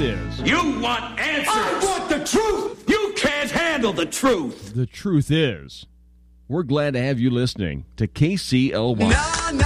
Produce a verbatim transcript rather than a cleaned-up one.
is... You want answers! I want the truth! You can't handle the truth! The truth is... We're glad to have you listening to K C L Y. No, no.